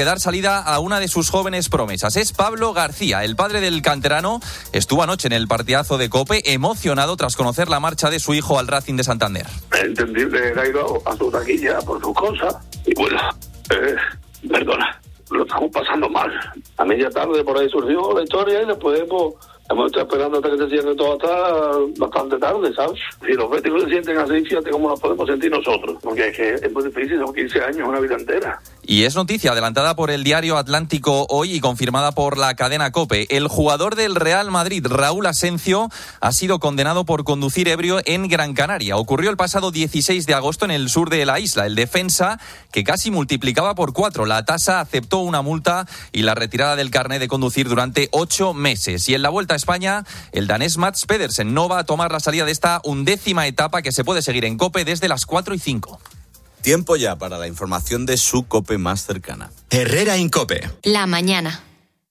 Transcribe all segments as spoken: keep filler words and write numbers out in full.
que dar salida a una de sus jóvenes promesas. Es Pablo García, el padre del canterano. Estuvo anoche en el partidazo de COPE, emocionado tras conocer la marcha de su hijo al Racing de Santander. Entendible, ha ido a su taquilla por sus cosas y bueno, eh, perdona, lo estamos pasando mal. A media tarde por ahí surgió la historia y después pues, hemos estado esperando hasta que se siente todo hasta bastante tarde, ¿sabes? Si los béticos se sienten así, fíjate cómo nos podemos sentir nosotros, porque es que es muy difícil, son quince años, una vida entera. Y es noticia adelantada por el diario Atlántico hoy y confirmada por la cadena COPE. El jugador del Real Madrid, Raúl Asencio, ha sido condenado por conducir ebrio en Gran Canaria. Ocurrió el pasado dieciséis de agosto en el sur de la isla. El defensa, que casi multiplicaba por cuatro la tasa, aceptó una multa y la retirada del carné de conducir durante ocho meses. Y en la Vuelta a España, el danés Mats Pedersen no va a tomar la salida de esta undécima etapa que se puede seguir en COPE desde las cuatro y cinco. Tiempo ya para la información de su COPE más cercana. Herrera en COPE. La mañana.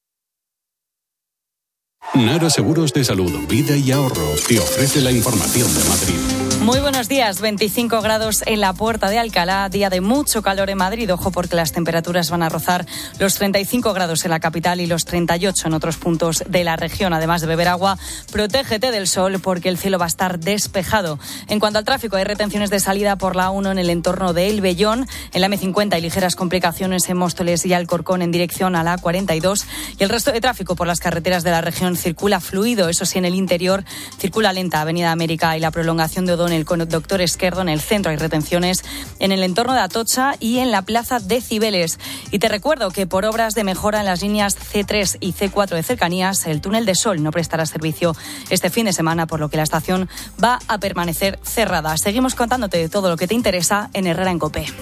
Nara Seguros de Salud, Vida y Ahorro te ofrece la información de Madrid. Muy buenos días, veinticinco grados en la Puerta de Alcalá, día de mucho calor en Madrid. Ojo porque las temperaturas van a rozar los treinta y cinco grados en la capital y los treinta y ocho en otros puntos de la región. Además de beber agua, protégete del sol porque el cielo va a estar despejado. En cuanto al tráfico, hay retenciones de salida por la uno en el entorno de El Vellón, en la eme cincuenta hay ligeras complicaciones en Móstoles y Alcorcón en dirección a la a cuarenta y dos y el resto de tráfico por las carreteras de la región circula fluido. Eso sí, en el interior circula lenta Avenida América y la prolongación de O'Donnell con el Doctor Esquerdo. En el centro hay retenciones en el entorno de Atocha y en la plaza de Cibeles. Y te recuerdo que por obras de mejora en las líneas ce tres y ce cuatro de cercanías, el túnel de Sol no prestará servicio este fin de semana, por lo que la estación va a permanecer cerrada. Seguimos contándote de todo lo que te interesa en Herrera en COPE.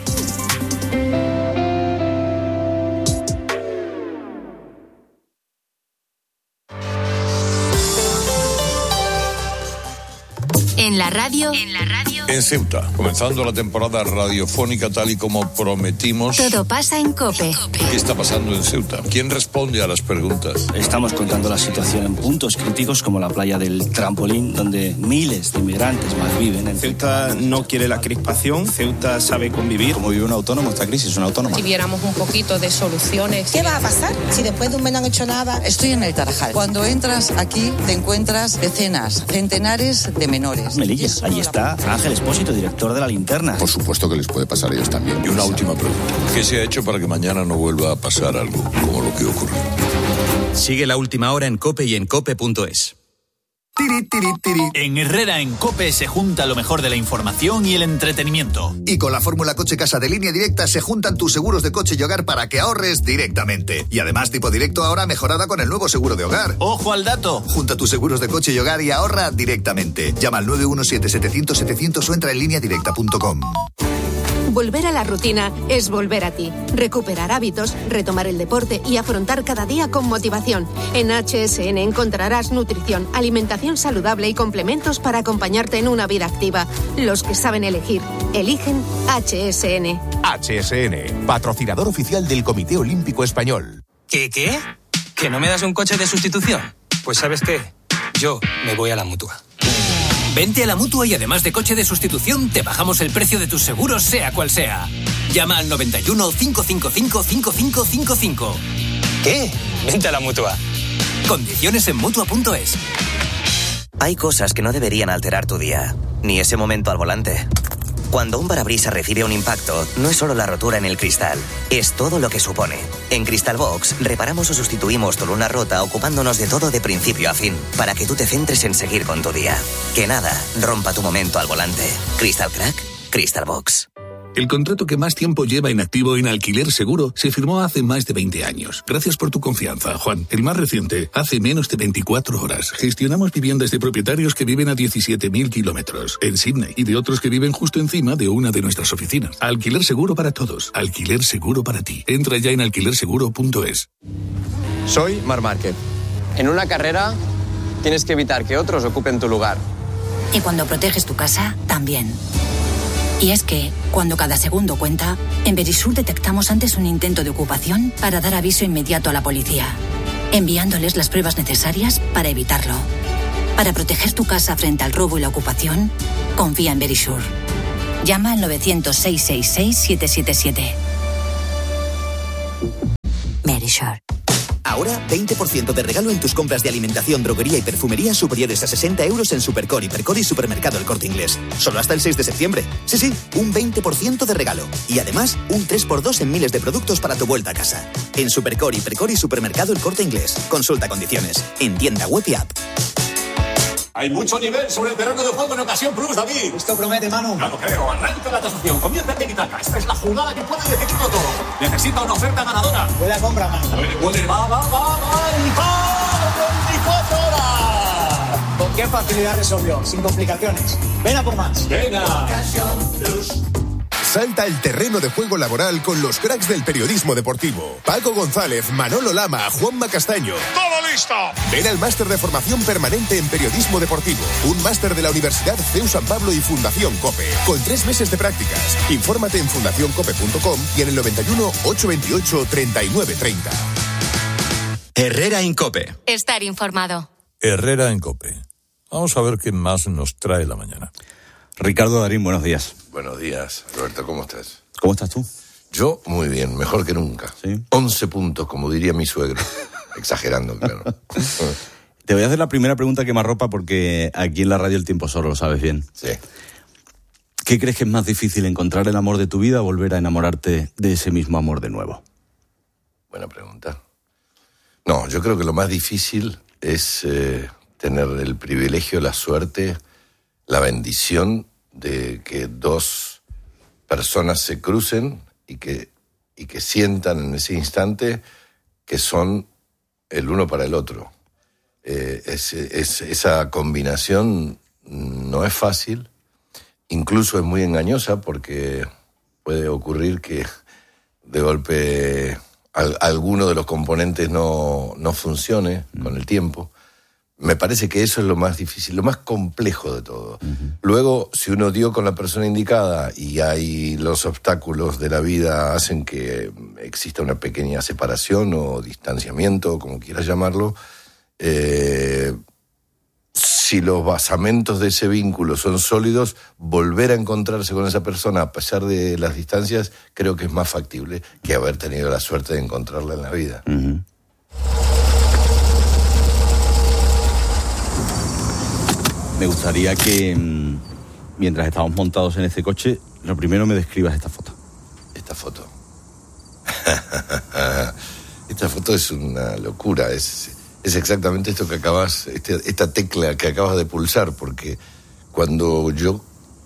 En la radio. En la radio. En Ceuta, comenzando la temporada radiofónica tal y como prometimos. Todo pasa en COPE. ¿Qué está pasando en Ceuta? ¿Quién responde a las preguntas? Estamos contando la situación en puntos críticos como la playa del Trampolín, donde miles de inmigrantes más viven. En Ceuta no quiere la crispación, Ceuta sabe convivir. Como vive un autónomo, esta crisis es una autónoma. Si viéramos un poquito de soluciones. ¿Qué va a pasar si después de un mes no han hecho nada? Estoy en el Tarajal. Cuando entras aquí te encuentras decenas, centenares de menores. Melilla, allí está Ángel Espósito, director de La Linterna. Por supuesto que les puede pasar a ellos también. Y una última pregunta. ¿Qué se ha hecho para que mañana no vuelva a pasar algo como lo que ocurrió? Sigue La Última Hora en COPE y en cope punto es. Tiri, tiri, tiri. En Herrera en COPE se junta lo mejor de la información y el entretenimiento. Y con la fórmula Coche Casa de Línea Directa se juntan tus seguros de coche y hogar para que ahorres directamente. Y además Tipo Directo ahora mejorada con el nuevo seguro de hogar. ¡Ojo al dato! Junta tus seguros de coche y hogar y ahorra directamente. Llama al nueve uno siete, setecientos, setecientos o entra en línea directa punto com. Volver a la rutina es volver a ti. Recuperar hábitos, retomar el deporte y afrontar cada día con motivación. En H S N encontrarás nutrición, alimentación saludable y complementos para acompañarte en una vida activa. Los que saben elegir, eligen H S N. H S N, patrocinador oficial del Comité Olímpico Español. ¿Qué, qué? ¿Que no me das un coche de sustitución? Pues ¿sabes qué? Yo me voy a la Mutua. Vente a la Mutua y además de coche de sustitución, te bajamos el precio de tus seguros, sea cual sea. Llama al noventa y uno, cinco cinco cinco, cinco cinco cinco cinco. ¿Qué? Vente a la Mutua. Condiciones en Mutua punto es. Hay cosas que no deberían alterar tu día, ni ese momento al volante. Cuando un parabrisas recibe un impacto, no es solo la rotura en el cristal, es todo lo que supone. En Crystal Box, reparamos o sustituimos tu luna rota ocupándonos de todo de principio a fin, para que tú te centres en seguir con tu día. Que nada rompa tu momento al volante. Crystal Crack, Crystal Box. El contrato que más tiempo lleva en activo en Alquiler Seguro se firmó hace más de veinte años. Gracias por tu confianza, Juan. El más reciente, hace menos de veinticuatro horas. Gestionamos viviendas de propietarios que viven a diecisiete mil kilómetros en Sydney y de otros que viven justo encima de una de nuestras oficinas. Alquiler Seguro para todos. Alquiler Seguro para ti. Entra ya en alquiler seguro punto es. Soy Marc Márquez. En una carrera tienes que evitar que otros ocupen tu lugar. Y cuando proteges tu casa, también. Y es que, cuando cada segundo cuenta, en Verisur detectamos antes un intento de ocupación para dar aviso inmediato a la policía, enviándoles las pruebas necesarias para evitarlo. Para proteger tu casa frente al robo y la ocupación, confía en Verisur. Llama al novecientos, seiscientos sesenta y seis, siete siete siete. Shore. Ahora, veinte por ciento de regalo en tus compras de alimentación, droguería y perfumería superiores a sesenta euros en Supercore, Hipercore y Supermercado El Corte Inglés. Solo hasta el seis de septiembre. Sí, sí, un veinte por ciento de regalo. Y además, un tres por dos en miles de productos para tu vuelta a casa. En Supercore, Hipercore y Supermercado El Corte Inglés. Consulta condiciones. En tienda web y app. Hay mucho nivel sobre el terreno de juego en Ocasión Plus, David. Esto promete, Manu. Ya lo creo. Arranca la tasación. Comienza en Tiki-Taka. Esta es la jugada que puede decidirlo todo. Necesita una oferta ganadora. Buena compra, Manu. Puede, puede. Va, va, va, va. Y va. veinticuatro horas. ¿Con qué facilidad resolvió? Sin complicaciones. Ven a por más. Venga. Ocasión Plus. Salta el terreno de juego laboral con los cracks del periodismo deportivo. Paco González, Manolo Lama, Juanma Castaño. ¡Todo listo! Ven al máster de formación permanente en periodismo deportivo. Un máster de la Universidad C E U San Pablo y Fundación COPE. Con tres meses de prácticas. Infórmate en fundación cope punto com y en el noventa y uno, ochocientos veintiocho, treinta y nueve treinta. Herrera en COPE. Estar informado. Herrera en COPE. Vamos a ver qué más nos trae la mañana. Ricardo Darín, buenos días. Buenos días, Roberto, ¿cómo estás? ¿Cómo estás tú? Yo, muy bien, mejor que nunca. ¿Sí? once puntos, como diría mi suegro. Exagerando, claro. Te voy a hacer la primera pregunta que me arropa porque aquí en la radio el tiempo solo, lo sabes bien. Sí. ¿Qué crees que es más difícil, encontrar el amor de tu vida o volver a enamorarte de ese mismo amor de nuevo? Buena pregunta. No, yo creo que lo más difícil es eh, tener el privilegio, la suerte, la bendición de que dos personas se crucen y que, y que sientan en ese instante que son el uno para el otro. Eh, es, es, esa combinación no es fácil, incluso es muy engañosa porque puede ocurrir que de golpe al, alguno de los componentes no, no funcione mm. con el tiempo. Me parece que eso es lo más difícil, lo más complejo de todo. Uh-huh. Luego, si uno dio con la persona indicada y hay los obstáculos de la vida hacen que exista una pequeña separación o distanciamiento, como quieras llamarlo, eh, si los basamentos de ese vínculo son sólidos, volver a encontrarse con esa persona a pesar de las distancias, creo que es más factible que haber tenido la suerte de encontrarla en la vida. Uh-huh. Me gustaría que, mientras estamos montados en este coche, lo primero me describas esta foto. Esta foto. Esta foto es una locura. Es, es exactamente esto que acabas, este, esta tecla que acabas de pulsar, porque cuando yo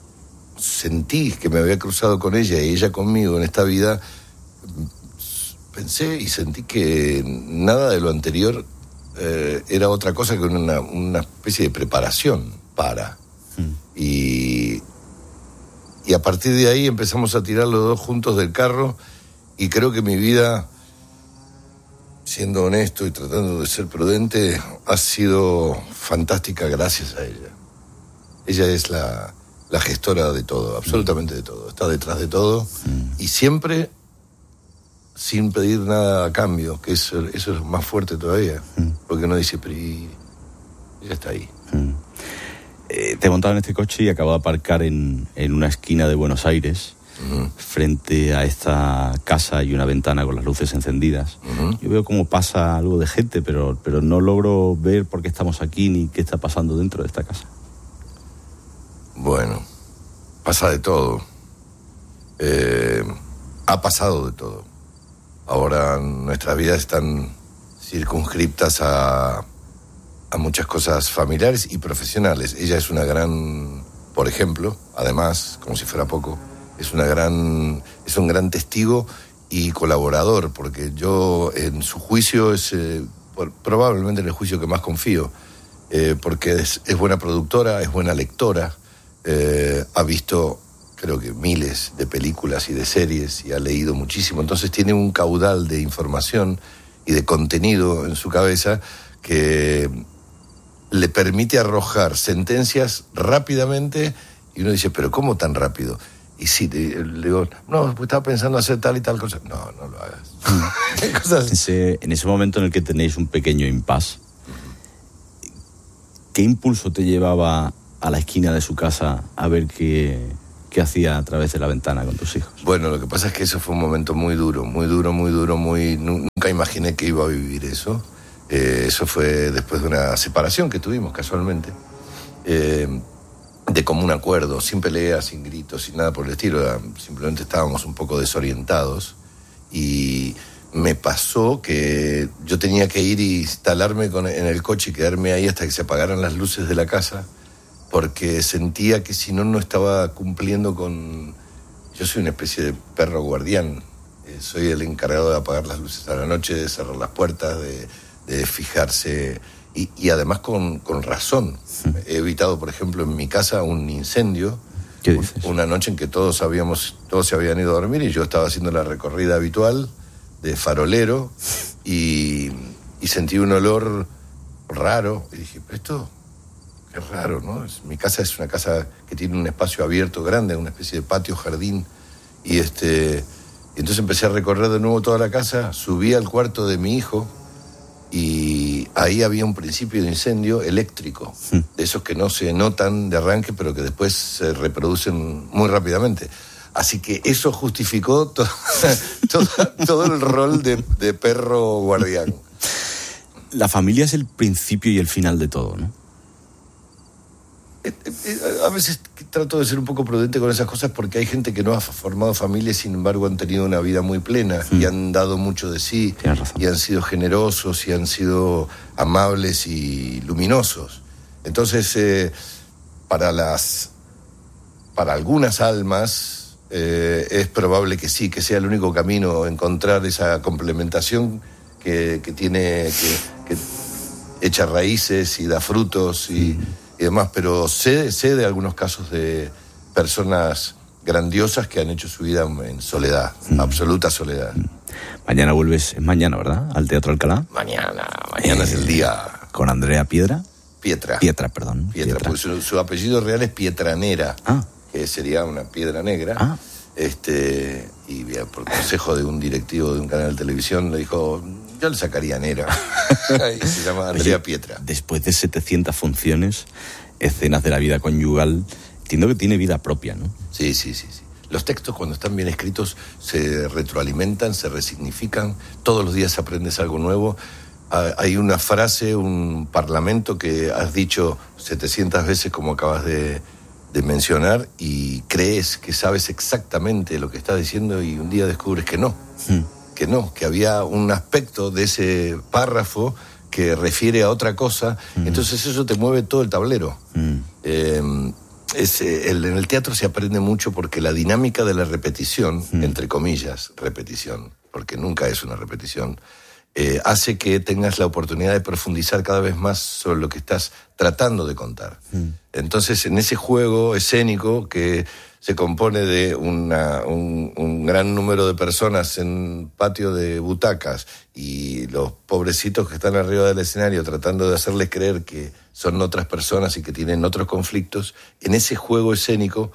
sentí que me había cruzado con ella y ella conmigo en esta vida, pensé y sentí que nada de lo anterior eh, era otra cosa que una, una especie de preparación para. Hmm. Y, y a partir de ahí empezamos a tirar los dos juntos del carro y creo que mi vida, siendo honesto y tratando de ser prudente, ha sido fantástica gracias a ella. Ella es la, la gestora de todo, absolutamente de todo. Está detrás de todo hmm. y siempre sin pedir nada a cambio, que eso, eso es más fuerte todavía. Hmm. Porque uno dice, pero y... ella está ahí. Hmm. Eh, te he montado en este coche y acabo de aparcar en, en una esquina de Buenos Aires, uh-huh. frente a esta casa y una ventana con las luces encendidas. Uh-huh. Yo veo cómo pasa algo de gente, pero, pero no logro ver por qué estamos aquí ni qué está pasando dentro de esta casa. Bueno, pasa de todo. Eh, ha pasado de todo. Ahora nuestras vidas están circunscriptas a... a muchas cosas familiares y profesionales. Ella es una gran, por ejemplo, además, como si fuera poco, es una gran, es un gran testigo y colaborador, porque yo en su juicio es eh, por, probablemente en el juicio que más confío, eh, porque es, es buena productora, es buena lectora, eh, ha visto creo que miles de películas y de series y ha leído muchísimo, entonces tiene un caudal de información y de contenido en su cabeza que le permite arrojar sentencias rápidamente y uno dice, pero ¿cómo tan rápido? Y sí, le digo, no, pues estaba pensando hacer tal y tal cosa. No, no lo hagas. Cosas... ese, en ese momento en el que tenéis un pequeño impasse, ¿qué impulso te llevaba a la esquina de su casa a ver que, ¿Qué hacía a través de la ventana con tus hijos? Bueno, lo que pasa es que eso fue un momento muy duro, muy duro, muy duro, muy... Nunca imaginé que iba a vivir eso. Eh, eso fue después de una separación que tuvimos casualmente, eh, de común acuerdo, sin peleas, sin gritos, sin nada por el estilo. Era, simplemente estábamos un poco desorientados y me pasó que yo tenía que ir y instalarme con, en el coche y quedarme ahí hasta que se apagaran las luces de la casa, porque sentía que si no, no estaba cumpliendo con... Yo soy una especie de perro guardián, eh, soy el encargado de apagar las luces a la noche, de cerrar las puertas, de, de fijarse, y, y además con, con razón. He evitado, por ejemplo, en mi casa un incendio. ¿Qué dices? Una noche en que todos habíamos, todos se habían ido a dormir y yo estaba haciendo la recorrida habitual de farolero y, y sentí un olor raro y dije, pero esto... Qué raro, ¿no? Mi casa es una casa que tiene un espacio abierto grande, una especie de patio, jardín. Y este, y entonces empecé a recorrer de nuevo toda la casa, subí al cuarto de mi hijo y ahí había un principio de incendio eléctrico, de esos que no se notan de arranque, pero que después se reproducen muy rápidamente. Así que eso justificó to- todo, todo el rol de, de perro guardián. La familia es el principio y el final de todo, ¿no? A veces trato de ser un poco prudente con esas cosas porque hay gente que no ha formado familia y sin embargo han tenido una vida muy plena mm. y han dado mucho de sí y han sido generosos y han sido amables y luminosos. Entonces, eh, para las para algunas almas eh, es probable que sí, que sea el único camino encontrar esa complementación que, que tiene, que, que echa raíces y da frutos y... Mm. y demás, pero sé, sé de algunos casos de personas grandiosas que han hecho su vida en soledad, mm. absoluta soledad. Mm. Mañana vuelves, es mañana, ¿verdad? Al Teatro Alcalá. Mañana, mañana eh, es el día. ¿Con Andrea Piedra? Pietra. Pietra, perdón. Pietra, Pietra. Pues su, su apellido real es Pietranera, ah. que sería una piedra negra. Ah. Este, y por consejo de un directivo de un canal de televisión le dijo... Yo le sacaría Nera. Y se llama Andrea Oye, Pietra. Después de setecientas funciones, escenas de la vida conyugal, entiendo que tiene vida propia, ¿no? Sí, sí, sí, sí. Los textos, cuando están bien escritos, se retroalimentan, se resignifican. Todos los días aprendes algo nuevo. Hay una frase, un parlamento que has dicho setecientas veces, como acabas de, de mencionar, y crees que sabes exactamente lo que estás diciendo y un día descubres que no. Hmm. Que no, que había un aspecto de ese párrafo que refiere a otra cosa, mm. entonces eso te mueve todo el tablero. Mm. Eh, es, el, en el teatro se aprende mucho porque la dinámica de la repetición, mm. entre comillas, repetición, porque nunca es una repetición, eh, hace que tengas la oportunidad de profundizar cada vez más sobre lo que estás tratando de contar. Mm. Entonces, en ese juego escénico que se compone de una, un, un gran número de personas en un patio de butacas y los pobrecitos que están arriba del escenario tratando de hacerles creer que son otras personas y que tienen otros conflictos, en ese juego escénico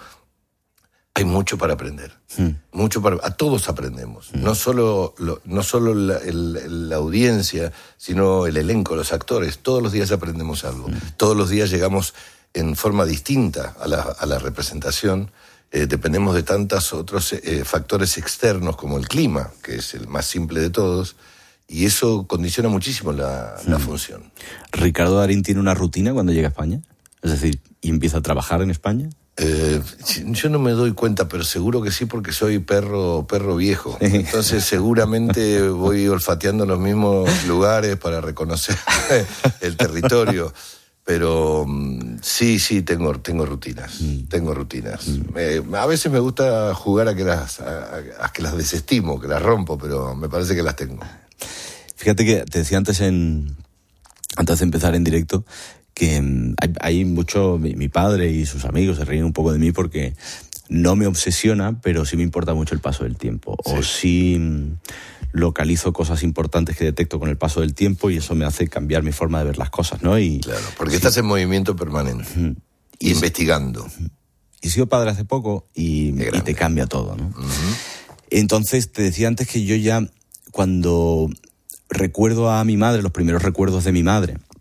hay mucho para aprender. Mm. Mucho para, a todos aprendemos. Mm. No solo, lo, no solo la, el, la audiencia, sino el elenco, los actores. Todos los días aprendemos algo. Mm. Todos los días llegamos en forma distinta a la, a la representación. Eh, dependemos de tantos otros eh, factores externos como el clima, que es el más simple de todos, y eso condiciona muchísimo la, mm. la función. ¿Ricardo Darín tiene una rutina cuando llega a España? Es decir, ¿y empieza a trabajar en España? Eh, yo no me doy cuenta, pero seguro que sí, porque soy perro, perro viejo. Entonces seguramente voy olfateando los mismos lugares para reconocer el territorio. Pero sí, sí, tengo, tengo rutinas, mm. tengo rutinas. Mm. Eh, a veces me gusta jugar a que las a, a que las desestimo, que las rompo, pero me parece que las tengo. Fíjate que te decía antes, en, antes de empezar en directo, que hay, hay mucho, mi, mi padre y sus amigos se ríen un poco de mí porque no me obsesiona, pero sí me importa mucho el paso del tiempo. Sí. O sí localizo cosas importantes que detecto con el paso del tiempo y eso me hace cambiar mi forma de ver las cosas, ¿no? Y, claro, porque sí. Estás en movimiento permanente, uh-huh. y investigando. Uh-huh. Y he sido padre hace poco y, y te cambia todo, ¿no? Uh-huh. Entonces, te decía antes que yo ya, cuando recuerdo a mi madre, los primeros recuerdos de mi madre,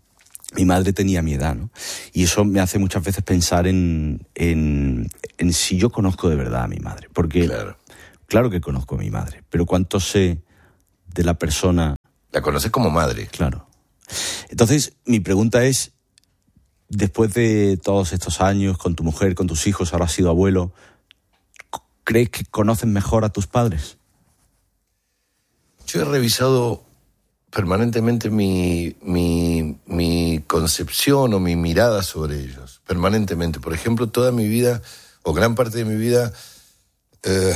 mi madre tenía mi edad, ¿no? Y eso me hace muchas veces pensar en, en, en si yo conozco de verdad a mi madre. Porque claro. claro que conozco a mi madre, pero ¿cuánto sé de la persona? La conoces como madre. Claro. Entonces, mi pregunta es, después de todos estos años, con tu mujer, con tus hijos, ahora has sido abuelo, ¿crees que conoces mejor a tus padres? Yo he revisado permanentemente mi, mi, mi concepción o mi mirada sobre ellos, permanentemente. Por ejemplo, toda mi vida, o gran parte de mi vida, eh,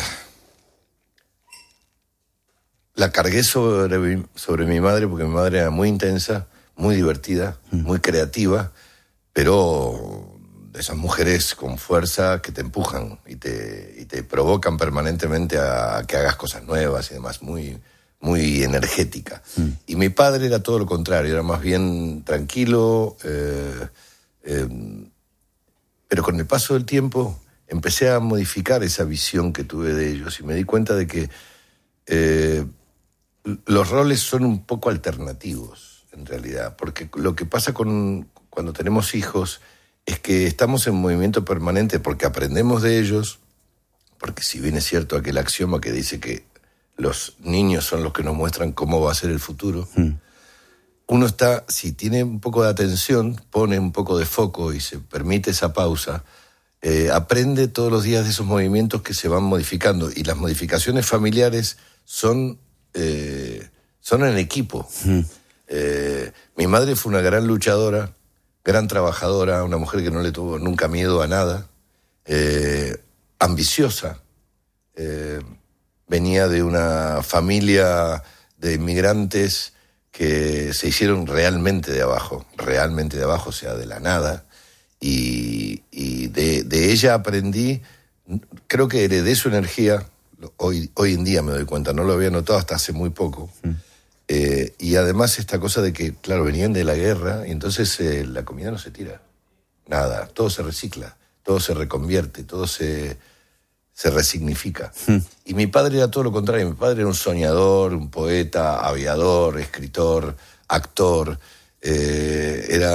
la cargué sobre, sobre mi madre, porque mi madre era muy intensa, muy divertida, mm. muy creativa, pero de esas mujeres con fuerza que te empujan y te, y te provocan permanentemente a, a que hagas cosas nuevas y demás, muy... muy energética. Mm. Y mi padre era todo lo contrario, era más bien tranquilo, eh, eh, pero con el paso del tiempo empecé a modificar esa visión que tuve de ellos y me di cuenta de que eh, los roles son un poco alternativos, en realidad, porque lo que pasa con, cuando tenemos hijos es que estamos en movimiento permanente porque aprendemos de ellos, porque si bien es cierto aquel axioma que dice que los niños son los que nos muestran cómo va a ser el futuro. Mm. Uno está, si tiene un poco de atención, pone un poco de foco y se permite esa pausa, eh, aprende todos los días de esos movimientos que se van modificando. Y las modificaciones familiares son, eh, son en equipo. Mm. Eh, mi madre fue una gran luchadora, gran trabajadora, una mujer que no le tuvo nunca miedo a nada, eh, ambiciosa, eh, venía de una familia de inmigrantes que se hicieron realmente de abajo, realmente de abajo, o sea, de la nada. Y, y de, de ella aprendí, creo que heredé su energía, hoy, hoy en día me doy cuenta, no lo había notado hasta hace muy poco. Mm. Eh, y además esta cosa de que, claro, venían de la guerra y entonces eh, la comida no se tira, nada, todo se recicla, todo se reconvierte, todo se... se resignifica. Hmm. Y mi padre era todo lo contrario. Mi padre era un soñador, un poeta, aviador, escritor, actor. Eh, era,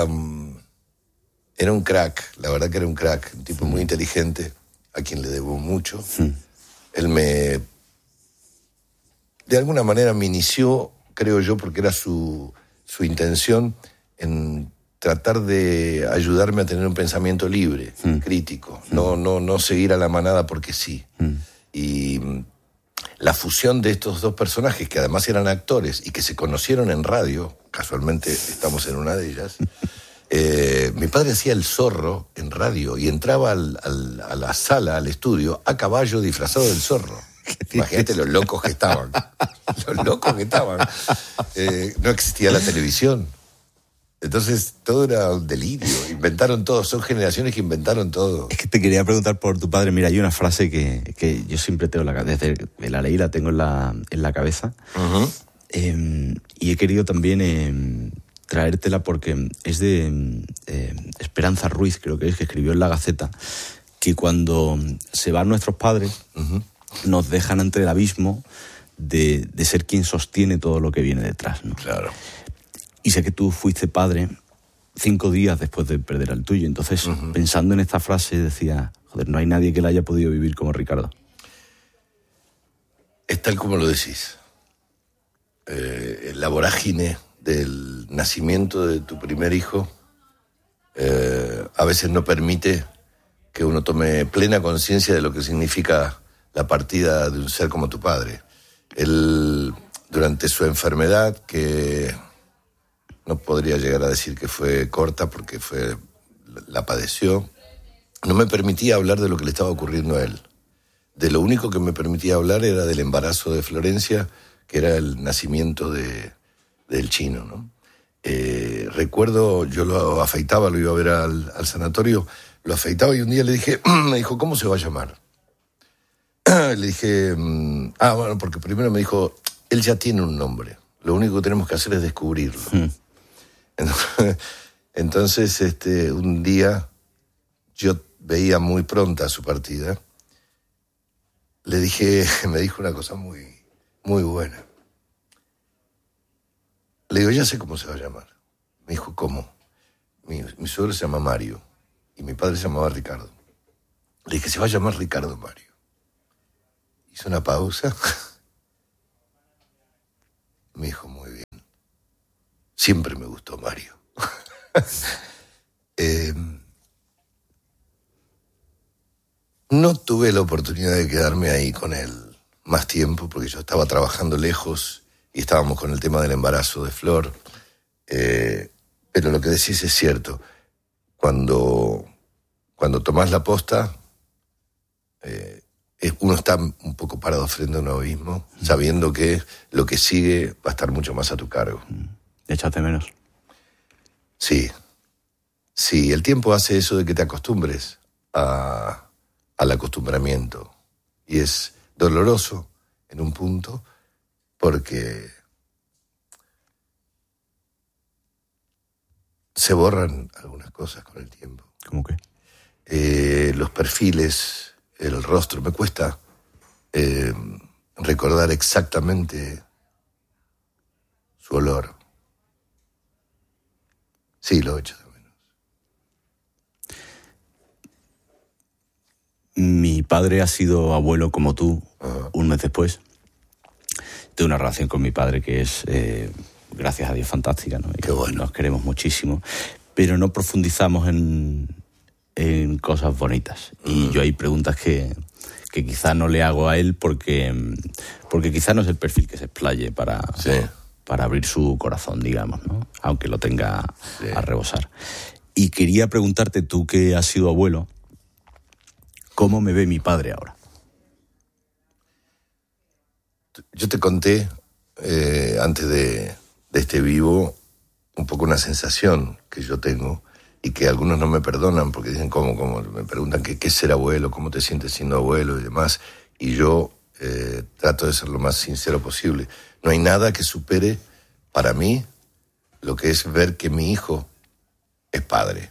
era un crack, la verdad que era un crack, un tipo hmm. muy inteligente, a quien le debo mucho. Hmm. Él me... de alguna manera me inició, creo yo, porque era su, su intención, en tratar de ayudarme a tener un pensamiento libre, mm. crítico, mm. no, no, no seguir a la manada porque sí. Mm. Y la fusión de estos dos personajes, que además eran actores y que se conocieron en radio, casualmente estamos en una de ellas, eh, mi padre hacía el zorro en radio y entraba al, al, a la sala, al estudio, a caballo disfrazado del zorro. Imagínate los locos que estaban. Los locos que estaban. Eh, no existía la televisión. Entonces todo era un delirio, inventaron todo, son generaciones que inventaron todo. Es que te quería preguntar por tu padre. Mira, hay una frase que, que yo siempre tengo en la cabeza, desde que la leí la tengo en la, en la cabeza, uh-huh. eh, y he querido también eh, traértela porque es de eh, Esperanza Ruiz, creo que es, que escribió en La Gaceta, que cuando se van nuestros padres uh-huh. nos dejan ante el abismo de, de ser quien sostiene todo lo que viene detrás, ¿no? Claro. Y sé que tú fuiste padre cinco días después de perder al tuyo. Entonces, uh-huh. pensando en esta frase, decía, joder, no hay nadie que la haya podido vivir como Ricardo. Es tal como lo decís. Eh, la vorágine del nacimiento de tu primer hijo eh, a veces no permite que uno tome plena conciencia de lo que significa la partida de un ser como tu padre. Él, durante su enfermedad, que... no podría llegar a decir que fue corta porque fue, la padeció, no me permitía hablar de lo que le estaba ocurriendo a él. De lo único que me permitía hablar era del embarazo de Florencia, que era el nacimiento de, del chino, ¿no? Eh, recuerdo, yo lo afeitaba, lo iba a ver al, al sanatorio, lo afeitaba y un día le dije, me dijo, ¿cómo se va a llamar? Le dije, ah, bueno, porque primero me dijo, él ya tiene un nombre, lo único que tenemos que hacer es descubrirlo. Hmm. Entonces, este, un día, yo veía muy pronta su partida, le dije, me dijo una cosa muy, muy buena. Le digo, ya sé cómo se va a llamar. Me dijo, ¿cómo? mi, mi suegro se llama Mario y mi padre se llamaba Ricardo. Le dije, se va a llamar Ricardo Mario. Hizo una pausa. Me dijo, muy bien. Siempre me gustó Mario. eh, no tuve la oportunidad de quedarme ahí con él más tiempo porque yo estaba trabajando lejos y estábamos con el tema del embarazo de Flor. Eh, pero lo que decís es cierto. Cuando, cuando tomás la posta, eh, uno está un poco parado frente a un abismo, mm. sabiendo que lo que sigue va a estar mucho más a tu cargo. ¿Échate menos? Sí. Sí, el tiempo hace eso de que te acostumbres a, al acostumbramiento. Y es doloroso en un punto porque se borran algunas cosas con el tiempo. ¿Cómo qué? Eh, los perfiles, el rostro, me cuesta eh, recordar exactamente su olor. Sí, lo he hecho de menos. Mi padre ha sido abuelo como tú, uh-huh. un mes después. Tengo una relación con mi padre que es, eh, gracias a Dios, fantástica, ¿no? Qué bueno. Nos queremos muchísimo, pero no profundizamos en, en cosas bonitas. Uh-huh. Y yo hay preguntas que, que quizá no le hago a él porque, porque quizá no es el perfil que se explaye para... Sí. para abrir su corazón, digamos, ¿no? Aunque lo tenga sí. a rebosar. Y quería preguntarte, tú que has sido abuelo, ¿cómo me ve mi padre ahora? Yo te conté, eh, antes de, de este vivo, un poco una sensación que yo tengo y que algunos no me perdonan porque dicen, ¿cómo? ¿Cómo? Me preguntan qué, qué es ser abuelo, cómo te sientes siendo abuelo y demás. Y yo eh, trato de ser lo más sincero posible. No hay nada que supere, para mí, lo que es ver que mi hijo es padre.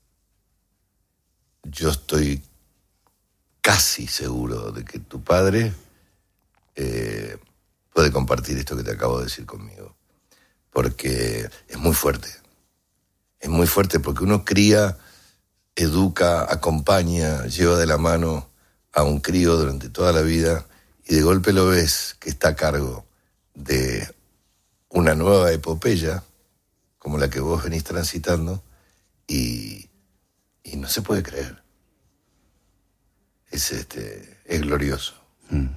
Yo estoy casi seguro de que tu padre eh, puede compartir esto que te acabo de decir conmigo. Porque es muy fuerte. Es muy fuerte porque uno cría, educa, acompaña, lleva de la mano a un crío durante toda la vida y de golpe lo ves que está a cargo de una nueva epopeya como la que vos venís transitando y, y no se puede creer. Es, este, es glorioso. Mm.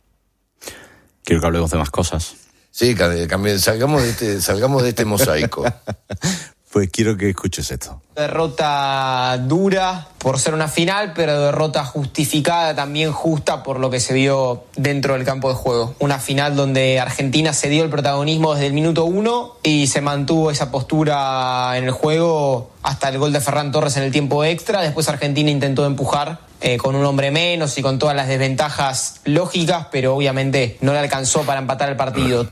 Quiero que hablemos de más cosas. Sí, cambie, salgamos de este, salgamos de este mosaico. Pues quiero que escuches esto. Derrota dura por ser una final, pero derrota justificada, también justa por lo que se vio dentro del campo de juego. Una final donde Argentina se dio el protagonismo desde el minuto uno y se mantuvo esa postura en el juego hasta el gol de Ferran Torres en el tiempo extra. Después Argentina intentó empujar eh, con un hombre menos y con todas las desventajas lógicas, pero obviamente no le alcanzó para empatar el partido.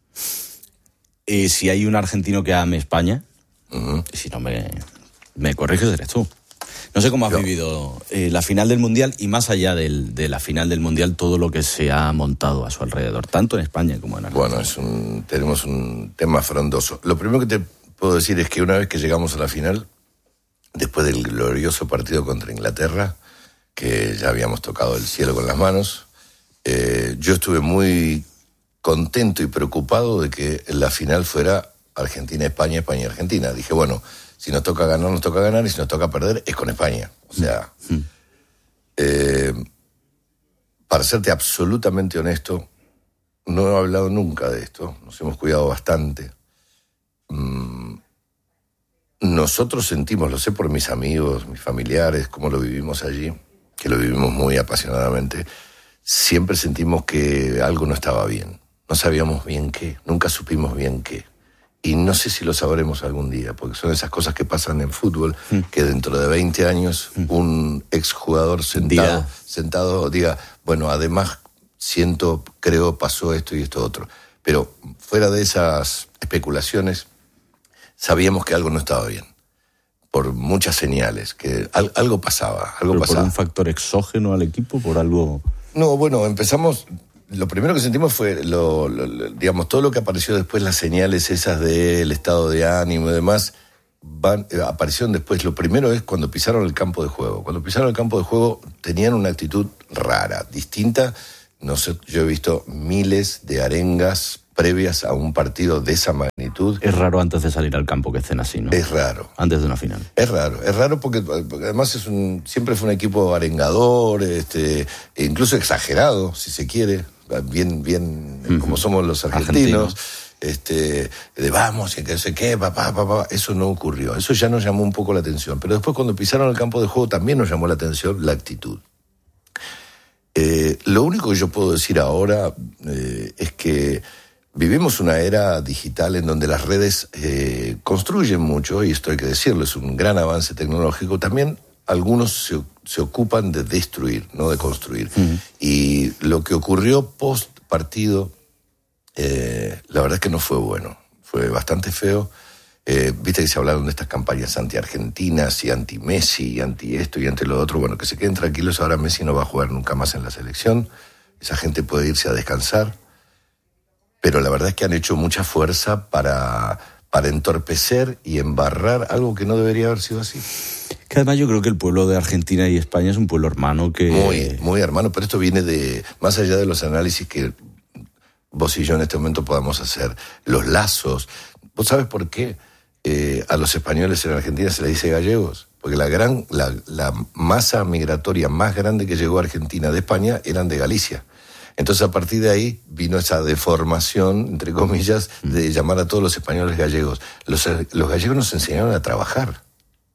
Eh, si hay un argentino que ame España, uh-huh. si no me, me corriges, eres tú. No sé cómo has Yo. vivido eh, la final del Mundial y más allá del, de la final del Mundial, todo lo que se ha montado a su alrededor, tanto en España como en Argentina. Bueno, es un, tenemos un tema frondoso. Lo primero que te puedo decir es que una vez que llegamos a la final, después del glorioso partido contra Inglaterra, que ya habíamos tocado el cielo con las manos, eh, yo estuve muy contento y preocupado de que la final fuera Argentina-España, España-Argentina. Dije, bueno, si nos toca ganar, nos toca ganar, y si nos toca perder, es con España. O sea, mm. eh, para serte absolutamente honesto, no he hablado nunca de esto, nos hemos cuidado bastante. Mm, nosotros sentimos, lo sé por mis amigos, mis familiares, cómo lo vivimos allí, que lo vivimos muy apasionadamente, siempre sentimos que algo no estaba bien. No sabíamos bien qué, nunca supimos bien qué. Y no sé si lo sabremos algún día, porque son esas cosas que pasan en fútbol, mm. que dentro de veinte años mm. un exjugador sentado, diga. sentado diga, bueno, además siento, creo, pasó esto y esto otro. Pero fuera de esas especulaciones, sabíamos que algo no estaba bien. Por muchas señales, que al, algo pasaba, algo ¿Pero pasaba. por un factor exógeno al equipo, por algo...? No, bueno, empezamos... Lo primero que sentimos fue, lo, lo, lo, digamos, todo lo que apareció después, las señales esas del estado de ánimo y demás, van, eh, aparecieron después. Lo primero es cuando pisaron el campo de juego. Cuando pisaron el campo de juego tenían una actitud rara, distinta. No sé, yo he visto miles de arengas previas a un partido de esa magnitud. Es raro antes de salir al campo que estén así, ¿no? Es raro. Antes de una final. Es raro, es raro porque, porque además es un, siempre fue un equipo arengador, este, e incluso exagerado, si se quiere, bien, bien uh-huh. como somos los argentinos. Argentino. Este, de vamos, y que no sé qué, papá, papá, eso no ocurrió. Eso ya nos llamó un poco la atención. Pero después cuando pisaron el campo de juego también nos llamó la atención la actitud. Eh, lo único que yo puedo decir ahora eh, es que vivimos una era digital en donde las redes eh, construyen mucho, y esto hay que decirlo, es un gran avance tecnológico. También algunos se, se ocupan de destruir, no de construir. Uh-huh. Y lo que ocurrió post partido, eh, la verdad es que no fue bueno, fue bastante feo. Eh, Viste que se hablaron de estas campañas anti-argentinas y anti-Messi y anti esto y anti lo otro. Bueno, que se queden tranquilos, ahora Messi no va a jugar nunca más en la selección. Esa gente puede irse a descansar. Pero la verdad es que han hecho mucha fuerza para, para entorpecer y embarrar algo que no debería haber sido así. Que además yo creo que el pueblo de Argentina y España es un pueblo hermano que... Muy, muy hermano, pero esto viene de, más allá de los análisis que vos y yo en este momento podamos hacer, los lazos. ¿Vos sabés por qué eh, a los españoles en Argentina se les dice gallegos? Porque la, gran, la, la masa migratoria más grande que llegó a Argentina de España eran de Galicia. Entonces, a partir de ahí vino esa deformación, entre comillas, de llamar a todos los españoles gallegos. Los, los gallegos nos enseñaron a trabajar,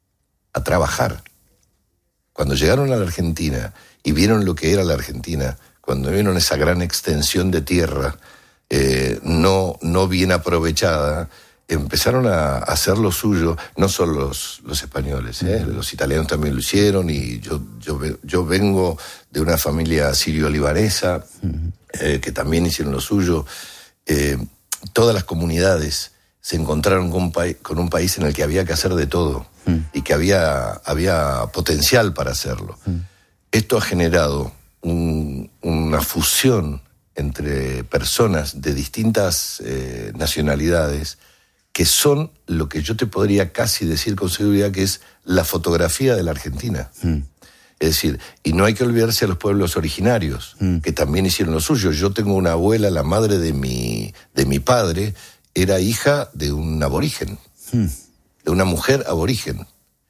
a trabajar. Cuando llegaron a la Argentina y vieron lo que era la Argentina, cuando vieron esa gran extensión de tierra eh, no, no bien aprovechada, empezaron a hacer lo suyo, no solo los, los españoles, ¿eh? Uh-huh. Los italianos también lo hicieron, y yo, yo, yo vengo de una familia sirio-libanesa, uh-huh. eh, que también hicieron lo suyo. Eh, todas las comunidades se encontraron con un, pa- con un país en el que había que hacer de todo, uh-huh. y que había, había potencial para hacerlo. Uh-huh. Esto ha generado un, una fusión entre personas de distintas eh, nacionalidades, que son lo que yo te podría casi decir con seguridad que es la fotografía de la Argentina. Mm. Es decir, y no hay que olvidarse a los pueblos originarios, mm. que también hicieron lo suyo. Yo tengo una abuela, la madre de mi, de mi padre, era hija de un aborigen, mm. de una mujer aborigen.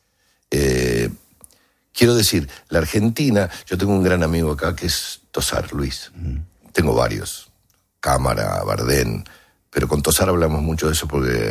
Eh, quiero decir, la Argentina, yo tengo un gran amigo acá que es Tosar Luis. Mm. Tengo varios, Cámara, Bardén, pero con Tosar hablamos mucho de eso porque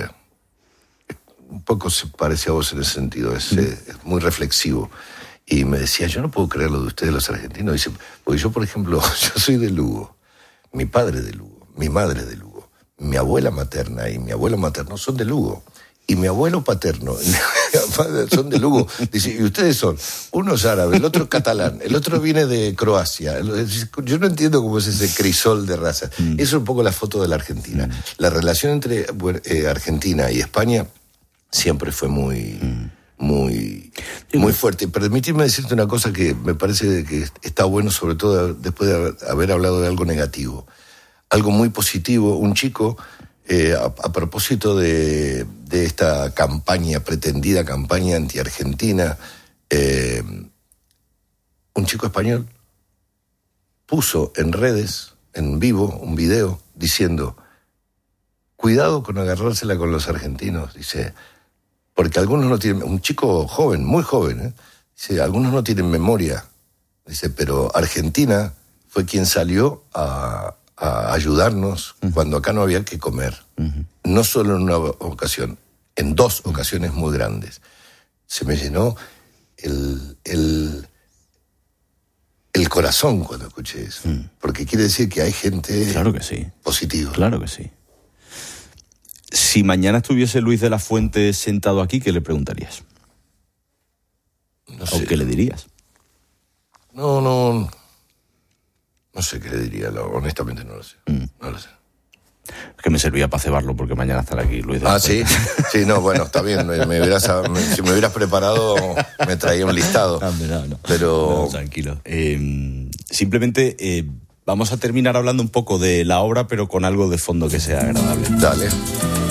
un poco se parece a vos en ese sentido, es, mm. es muy reflexivo. Y me decía, yo no puedo creer lo de ustedes los argentinos. Dice, porque yo, por ejemplo, yo soy de Lugo, mi padre de Lugo, mi madre de Lugo, mi abuela materna y mi abuelo materno son de Lugo. Y mi abuelo paterno son de Lugo. Dice, y ustedes son, uno es árabe, el otro es catalán, el otro viene de Croacia. Yo no entiendo cómo es ese crisol de razas. Mm. Eso es un poco la foto de la Argentina. Mm. La relación entre bueno, eh, Argentina y España siempre fue muy, mm. muy, muy fuerte. Permíteme decirte una cosa que me parece que está bueno, sobre todo después de haber, haber hablado de algo negativo. Algo muy positivo, un chico... Eh, a, a propósito de, de esta campaña, pretendida campaña anti-argentina, eh, un chico español puso en redes, en vivo, un video diciendo, cuidado con agarrársela con los argentinos, dice, porque algunos no tienen, un chico joven, muy joven, ¿eh? Dice, algunos no tienen memoria, dice, pero Argentina fue quien salió a... a ayudarnos uh-huh. cuando acá no había que comer. Uh-huh. No solo en una ocasión, en dos ocasiones muy grandes. Se me llenó el, el, el corazón cuando escuché eso. Uh-huh. Porque quiere decir que hay gente claro que sí. positiva. Claro que sí. Si mañana estuviese Luis de la Fuente sentado aquí, ¿qué le preguntarías? No sé. ¿O qué le dirías? No, no... No sé qué le diría, honestamente no lo sé. Mm. No lo sé. Es que me servía para cebarlo porque mañana estará aquí Luis de la Ah, sí. Sí, no, bueno, está bien. Me, me hubieras, me, si me hubieras preparado, me traía un listado. No, no, no. Pero. No, tranquilo. Eh, simplemente eh, vamos a terminar hablando un poco de la obra, pero con algo de fondo que sea agradable. Dale.